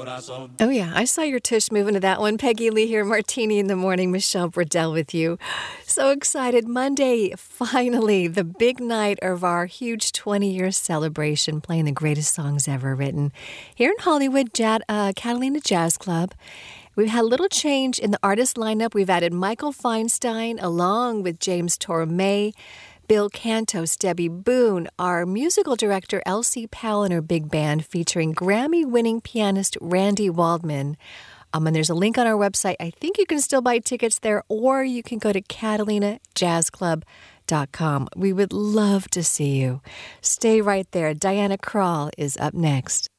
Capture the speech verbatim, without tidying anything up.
Oh, yeah. I saw your tush moving to that one. Peggy Lee here, Martini in the Morning. Michelle Burdell with you. So excited. Monday, finally, the big night of our huge twenty-year celebration, playing the greatest songs ever written here in Hollywood, Jad, uh, Catalina Jazz Club. We've had a little change in the artist lineup. We've added Michael Feinstein along with James Tormey, Bill Cantos, Debbie Boone, our musical director Elsie Powell and her big band featuring Grammy-winning pianist Randy Waldman. Um, and there's a link on our website. I think you can still buy tickets there, or you can go to catalina jazz club dot com. We would love to see you. Stay right there. Diana Krall is up next.